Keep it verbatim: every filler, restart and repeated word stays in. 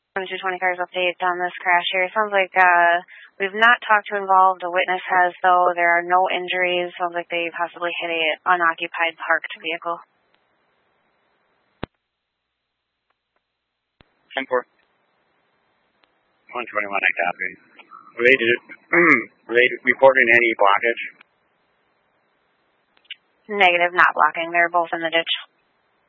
two twenty cars update on this crash here. It sounds like uh, we've not talked to involved. A witness has, though. There are no injuries. Sounds like they possibly hit a unoccupied parked vehicle. ten four. one twenty-one, I copy. Related, related, reporting any blockage? Negative, not blocking. They're both in the ditch.